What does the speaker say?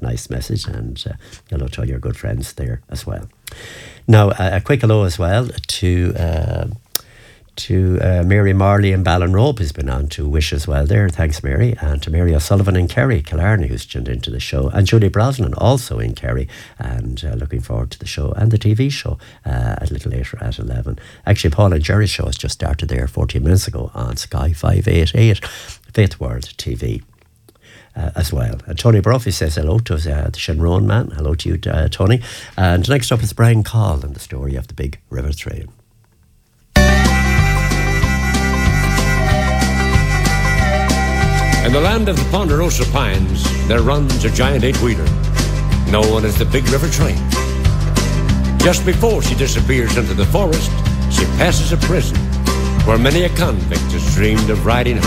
nice message, and hello to all your good friends there as well. Now, a quick hello as well to Mary Marley in Ballinrobe, who's been on to wish as well there. Thanks, Mary. And to Mary O'Sullivan in Kerry, Killarney, who's tuned into the show. And Julie Brosnan, also in Kerry, and looking forward to the show and the TV show a little later at 11. Actually, Paul and Jerry's show has just started there 14 minutes ago on Sky 588, Faith World TV. As well. Tony Brophy says hello to the Shinrone man. Hello to you, Tony. And next up is Brian Call and the story of the big river train. In the land of the Ponderosa Pines, there runs a giant eight-wheeler, known as the Big River Train. Just before she disappears into the forest, she passes a prison where many a convict has dreamed of riding her